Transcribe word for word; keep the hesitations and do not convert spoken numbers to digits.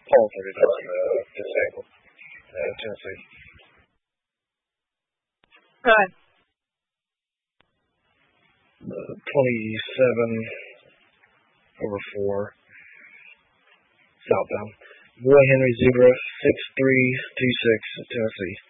Paulford is uh, disabled. Uh, Tennessee. Go ahead. Uh, twenty-seven over four. Southbound. Boy Henry zebra six three two six Tennessee.